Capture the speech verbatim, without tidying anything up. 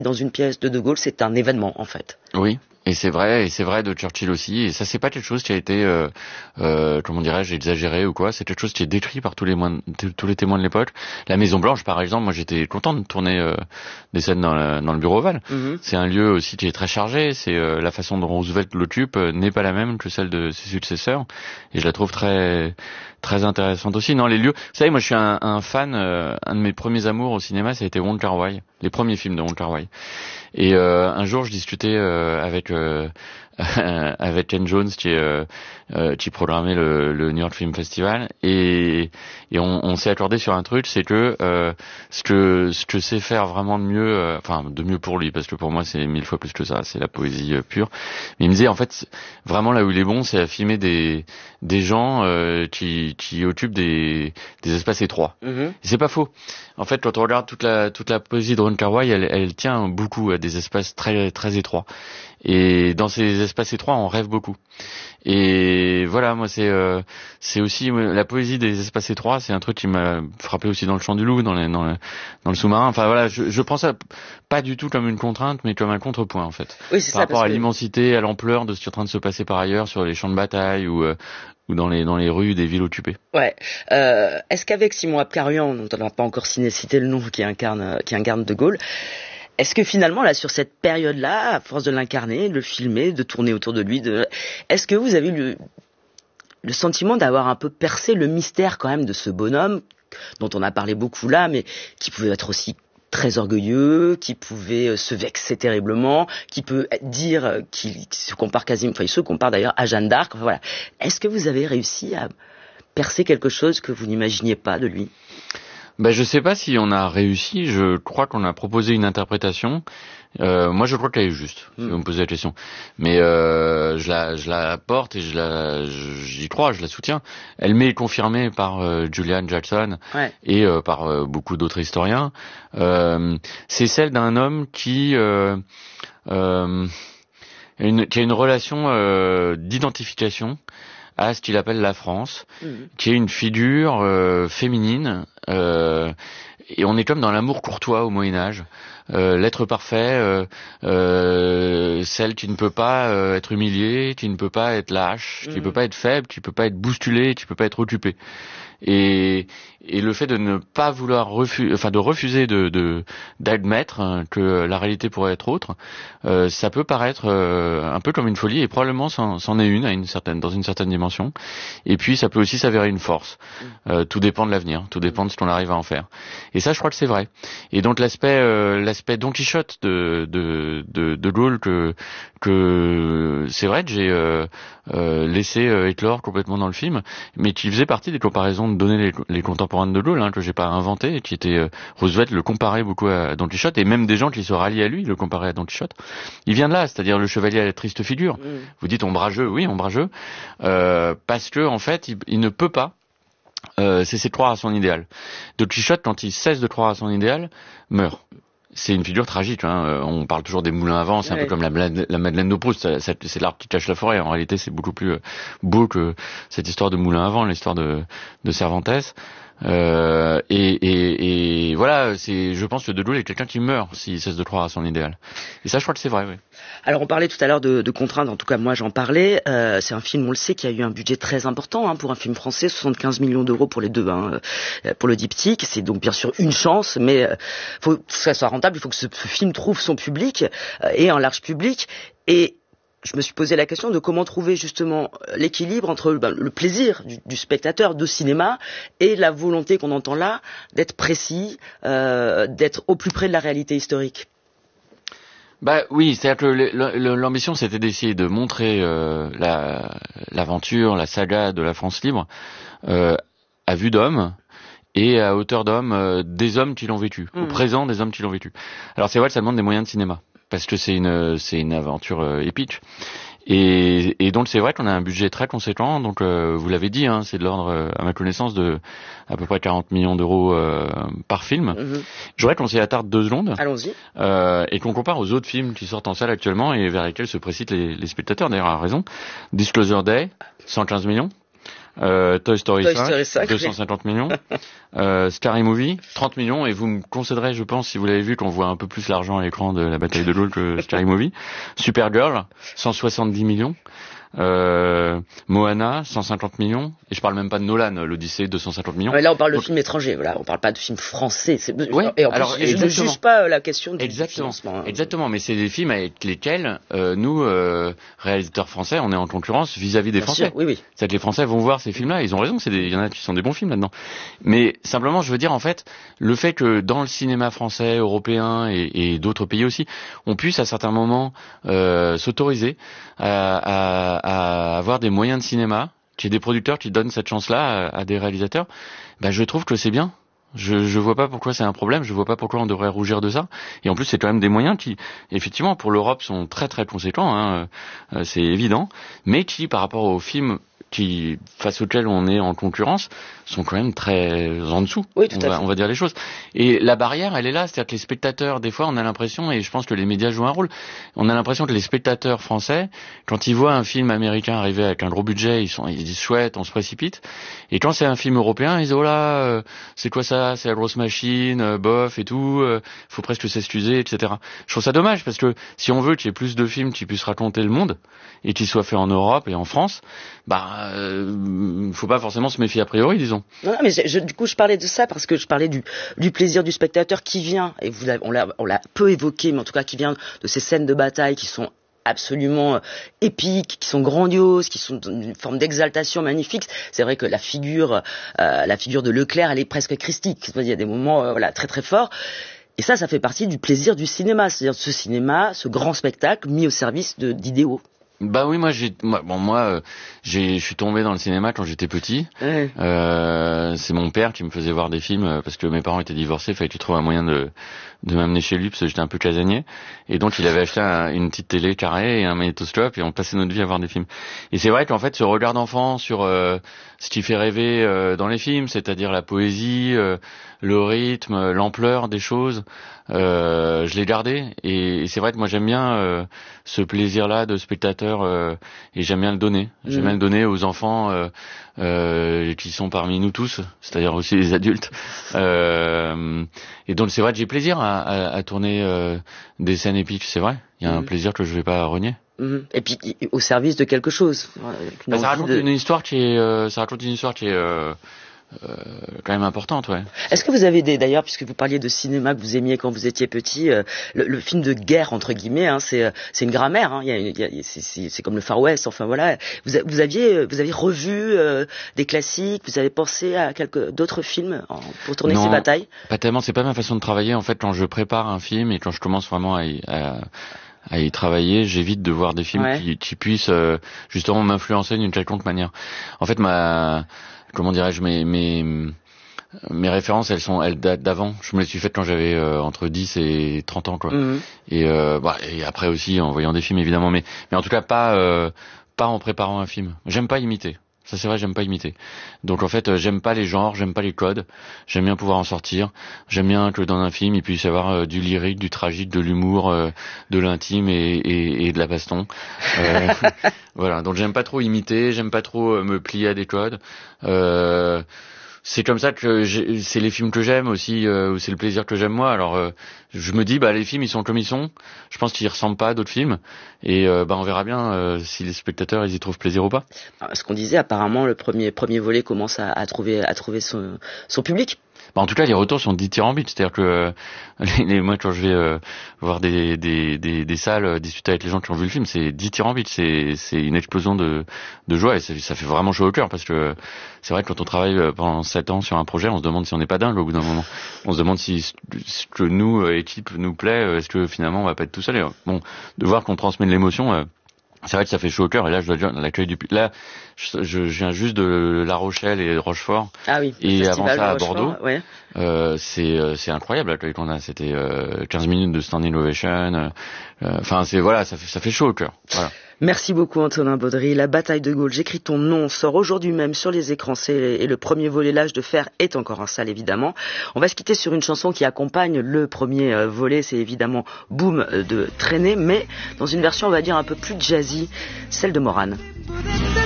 dans une pièce de De Gaulle, c'est un événement, en fait. Oui. Et c'est vrai, et c'est vrai de Churchill aussi, et ça c'est pas quelque chose qui a été, euh, euh, comment dirais-je, exagéré ou quoi, c'est quelque chose qui est décrit par tous les, moines, tous les témoins de l'époque. La Maison Blanche par exemple, moi j'étais content de tourner euh, des scènes dans, la, dans le bureau ovale. Mm-hmm. C'est un lieu aussi qui est très chargé, c'est euh, la façon dont Roosevelt l'occupe euh, n'est pas la même que celle de ses successeurs, et je la trouve très très intéressante aussi. Non, les lieux, vous savez, moi je suis un, un fan, euh, un de mes premiers amours au cinéma, ça a été Wong Kar-wai, les premiers films de Wong Kar-wai. Et euh, un jour, je discutais euh, avec euh, avec Ken Jones qui euh, euh, qui programmait le, le New York Film Festival, et et on, on s'est accordé sur un truc, c'est que euh, ce que ce que sait faire vraiment de mieux, euh, enfin de mieux pour lui, parce que pour moi c'est mille fois plus que ça, c'est la poésie euh, pure. Mais il me disait en fait vraiment là où il est bon, c'est à filmer des des gens euh, qui qui occupent des des espaces étroits. Mm-hmm. Et c'est pas faux. En fait, quand on regarde toute la toute la poésie de Wong Kar-wai, elle elle tient beaucoup à des espaces très très étroits. Et dans ces espaces étroits, on rêve beaucoup. Et voilà, moi c'est euh, c'est aussi la poésie des espaces étroits, c'est un truc qui m'a frappé aussi dans le Chant du Loup, dans, les, dans, le, dans le sous-marin. Enfin voilà, je, je prends ça pas du tout comme une contrainte, mais comme un contrepoint en fait. Oui, c'est par ça, rapport à que... l'immensité, à l'ampleur de ce qui est en train de se passer par ailleurs sur les champs de bataille ou euh, ou dans les dans les rues des villes occupées. Ouais. Euh, est-ce qu'avec Simon Abkarian, dont on n'a pas encore cité le nom, qui incarne qui incarne De Gaulle, est-ce que finalement, là, sur cette période-là, à force de l'incarner, de le filmer, de tourner autour de lui, de... est-ce que vous avez eu le, le sentiment d'avoir un peu percé le mystère quand même de ce bonhomme, dont on a parlé beaucoup là, mais qui pouvait être aussi très orgueilleux, qui pouvait se vexer terriblement, qui peut dire qu'il se compare quasiment, enfin il se compare d'ailleurs à Jeanne d'Arc, enfin, voilà. Est-ce que vous avez réussi à percer quelque chose que vous n'imaginiez pas de lui ? Ben je sais pas si on a réussi. Je crois qu'on a proposé une interprétation. Euh, moi, je crois qu'elle est juste. Si vous me posez la question, mais euh, je la, je la porte et je la, j'y crois, je la soutiens. Elle m'est confirmée par euh, Julian Jackson ouais. et euh, par euh, beaucoup d'autres historiens. Euh, c'est celle d'un homme qui, euh, euh, une, qui a une relation euh, d'identification à ce qu'il appelle la France, mmh. qui est une figure euh, féminine, euh, et on est comme dans l'amour courtois au Moyen-Âge, euh, l'être parfait, euh, euh, celle qui ne peut pas euh, être humiliée, qui ne peut pas être lâche, mmh. qui ne peut pas être faible, qui ne peut pas être bousculée, qui ne peut pas être occupée. Et, et le fait de ne pas vouloir refuser, enfin de refuser de, de d'admettre que la réalité pourrait être autre, euh, ça peut paraître euh, un peu comme une folie, et probablement c'en, c'en est une à une certaine, dans une certaine dimension. Et puis ça peut aussi s'avérer une force. Euh, tout dépend de l'avenir, tout dépend de ce qu'on arrive à en faire. Et ça, je crois que c'est vrai. Et donc l'aspect, euh, l'aspect Don Quichotte de de de, de Gaulle que que c'est vrai que j'ai euh, euh, laissé euh, éclore complètement dans le film, mais qui faisait partie des comparaisons de donner les, les contemporains de De Gaulle, hein, que j'ai pas inventé, et qui était euh, Roosevelt le comparait beaucoup à Don Quichotte, et même des gens qui se rallient à lui le comparaient à Don Quichotte. Il vient de là, c'est-à-dire le chevalier à la triste figure. Mmh. Vous dites ombrageux, oui, ombrageux, euh, parce que en fait, il, il ne peut pas euh, cesser de croire à son idéal. Don Quichotte, quand il cesse de croire à son idéal, meurt. C'est une figure tragique, hein. On parle toujours des moulins à vent, c'est ouais. un peu comme la, la Madeleine de Proust, c'est, c'est l'arbre qui cache la forêt. En réalité, c'est beaucoup plus beau que cette histoire de moulin à vent, l'histoire de, de Cervantes. Euh, et, et, et voilà, c'est, je pense que De Gaulle est quelqu'un qui meurt s'il cesse de croire à son idéal. Et ça, je crois que c'est vrai, oui. Alors, on parlait tout à l'heure de, de contraintes, en tout cas, moi, j'en parlais. Euh, c'est un film, on le sait, qui a eu un budget très important, hein, pour un film français, soixante-quinze millions d'euros pour les deux, hein, pour le diptyque. C'est donc bien sûr une chance, mais euh, faut que ça soit rentable, il faut que ce, ce film trouve son public, euh, et un large public. Et je me suis posé la question de comment trouver justement l'équilibre entre ben, le plaisir du, du spectateur de cinéma et la volonté qu'on entend là d'être précis, euh, d'être au plus près de la réalité historique. Bah oui, c'est-à-dire que l'ambition c'était d'essayer de montrer euh, la, l'aventure, la saga de la France libre euh, à vue d'homme et à hauteur d'homme euh, des hommes qui l'ont vécu, mmh. au présent des hommes qui l'ont vécu. Alors c'est vrai que ça demande des moyens de cinéma, parce que c'est une c'est une aventure euh, épique. Et, et donc c'est vrai qu'on a un budget très conséquent, donc euh, vous l'avez dit, hein, c'est de l'ordre, euh, à ma connaissance, de à peu près quarante millions d'euros euh, par film. Mm-hmm. Je voudrais qu'on s'y attarde deux secondes. Allons-y. Euh, et qu'on compare aux autres films qui sortent en salle actuellement et vers lesquels se précitent les, les spectateurs, d'ailleurs à raison. Disclosure Day, cent quinze millions. Euh, Toy Story Toy cinq, Story cinq, deux cent cinquante millions. Euh, Scary Movie, trente millions. Et vous me concéderez, je pense, si vous l'avez vu, qu'on voit un peu plus l'argent à l'écran de la bataille de Gaulle que Scary Movie. Supergirl, cent soixante-dix millions. Euh, Moana, cent cinquante millions. Et je parle même pas de Nolan, l'Odyssée, deux cent cinquante millions. Ouais, là, on parle de Donc, films étrangers, voilà. On parle pas de films français. C'est... Ouais, et en plus, alors, je ne juge pas la question du exactement, financement. Hein. Exactement, mais c'est des films avec lesquels euh, nous, euh, réalisateurs français, on est en concurrence vis-à-vis des Bien Français. sûr, oui, oui. C'est que les Français vont voir ces films-là, ils ont raison, c'est des, il y en a qui sont des bons films là-dedans. Mais simplement, je veux dire, en fait, le fait que dans le cinéma français, européen et, et d'autres pays aussi, on puisse à certains moments euh, s'autoriser à, à, à avoir des moyens de cinéma, qu'il y ait des producteurs qui donnent cette chance-là à, à des réalisateurs, ben je trouve que c'est bien. Je je vois pas pourquoi c'est un problème, je vois pas pourquoi on devrait rougir de ça. Et en plus, c'est quand même des moyens qui, effectivement, pour l'Europe, sont très très conséquents, hein, euh, c'est évident, mais qui, par rapport aux films qui, face auxquels on est en concurrence, sont quand même très en dessous. Oui, tout on à va, fait. on va dire les choses. Et la barrière, elle est là, c'est-à-dire que les spectateurs, des fois, on a l'impression, et je pense que les médias jouent un rôle, on a l'impression que les spectateurs français, quand ils voient un film américain arriver avec un gros budget, ils sont, ils disent chouette, on se précipite. Et quand c'est un film européen, ils disent oh là, euh, c'est quoi ça, c'est la grosse machine, euh, bof et tout, euh, faut presque s'excuser, et cetera. Je trouve ça dommage parce que si on veut qu'il y ait plus de films qui puissent raconter le monde et qui soient faits en Europe et en France, bah, euh, faut pas forcément se méfier a priori, disons. Non, non, mais je, du coup, je parlais de ça parce que je parlais du, du plaisir du spectateur qui vient, et vous, on l'a, on l'a peu évoqué, mais en tout cas qui vient de ces scènes de bataille qui sont absolument épiques, qui sont grandioses, qui sont d'une forme d'exaltation magnifique. C'est vrai que la figure, euh, la figure de Leclerc, elle est presque christique. Il y a des moments, euh, voilà, très très forts. Et ça, ça fait partie du plaisir du cinéma, c'est-à-dire ce cinéma, ce grand spectacle mis au service de, d'idéaux. Bah oui, moi j'ai, moi, bon moi, euh, j'ai, je suis tombé dans le cinéma quand j'étais petit. Ouais. Euh, c'est mon père qui me faisait voir des films euh, parce que mes parents étaient divorcés, il fallait qu'il trouve un moyen de de m'amener chez lui parce que j'étais un peu casanier. Et donc il avait acheté un, une petite télé carrée et un magnétoscope et on passait notre vie à voir des films. Et c'est vrai qu'en fait ce regard d'enfant sur euh, ce qui fait rêver euh, dans les films, c'est-à-dire la poésie, euh, le rythme, l'ampleur des choses, euh, je l'ai gardé. Et, et c'est vrai que moi j'aime bien euh, ce plaisir-là de spectateur euh, et j'aime bien le donner. J'aime Mmh. bien le donner aux enfants euh, euh, qui sont parmi nous tous, c'est-à-dire aussi les adultes. Euh, et donc c'est vrai que j'ai plaisir à, à, à tourner euh, des scènes épiques, c'est vrai. Il y a mmh. un plaisir que je vais pas renier. Mmh. Et puis au service de quelque chose. Bah, ça raconte de... une histoire qui est, euh, ça raconte une histoire qui est euh, Euh, quand même importante, ouais. Est-ce que vous avez des, d'ailleurs, puisque vous parliez de cinéma que vous aimiez quand vous étiez petit, euh, le, le film de guerre entre guillemets, hein, c'est c'est une grammaire, hein, il y a, il y a, c'est, c'est, c'est comme le Far West, enfin voilà. Vous, vous aviez vous avez revu euh, des classiques, vous avez pensé à quelques d'autres films en, pour tourner non, ces batailles? Pas tellement, c'est pas ma façon de travailler en fait. Quand je prépare un film et quand je commence vraiment à y, à, à y travailler, j'évite de voir des films ouais. qui, qui puissent euh, justement m'influencer d'une quelconque manière. En fait, ma comment dirais-je, mes, mes, mes références, elles sont, elles datent d'avant. Je me les suis faites quand j'avais euh, entre dix et trente ans, quoi. Mmh. Et, euh, bah, et après aussi en voyant des films, évidemment, mais, mais en tout cas pas, euh, pas en préparant un film. J'aime pas imiter. Ça c'est vrai, j'aime pas imiter. Donc en fait, euh, j'aime pas les genres, j'aime pas les codes. J'aime bien pouvoir en sortir. J'aime bien que dans un film, il puisse y avoir euh, du lyrique, du tragique, de l'humour, euh, de l'intime et, et, et de la baston. Euh, voilà. Donc j'aime pas trop imiter, j'aime pas trop euh, me plier à des codes. Euh, c'est comme ça que j'ai, c'est les films que j'aime aussi, euh, c'est le plaisir que j'aime moi. Alors euh, je me dis bah les films ils sont comme ils sont. Je pense qu'ils ressemblent pas à d'autres films et euh, bah on verra bien euh, si les spectateurs ils y trouvent plaisir ou pas. Ce qu'on disait apparemment le premier premier volet commence à, à trouver à trouver son son public. Bah en tout cas, les retours sont dithyrambiques, c'est-à-dire que euh, les, les, moi quand je vais euh, voir des, des, des, des salles, euh, discuter avec les gens qui ont vu le film, c'est dithyrambique, c'est, c'est une explosion de, de joie et ça fait vraiment chaud au cœur parce que c'est vrai que quand on travaille pendant sept ans sur un projet, on se demande si on n'est pas dingue au bout d'un moment. On se demande si ce que nous, équipe, nous plaît, est-ce que finalement on va pas être tout seul. Et, bon, de voir qu'on transmet de l'émotion... Euh, c'est vrai que ça fait chaud au cœur et là je dois dire l'accueil du là je, je viens juste de La Rochelle et de Rochefort ah oui, et avant ça à Bordeaux ouais. euh, c'est c'est incroyable l'accueil qu'on a, c'était euh, quinze minutes de standing ovation, enfin euh, c'est voilà ça fait ça fait chaud au cœur. Voilà. Merci beaucoup Antonin Baudry. La bataille de Gaulle, j'écris ton nom, sort aujourd'hui même sur les écrans et le premier volet L'âge de fer est encore en salle évidemment. On va se quitter sur une chanson qui accompagne le premier volet, c'est évidemment Boom de Traîner, mais dans une version on va dire un peu plus jazzy, celle de Morane.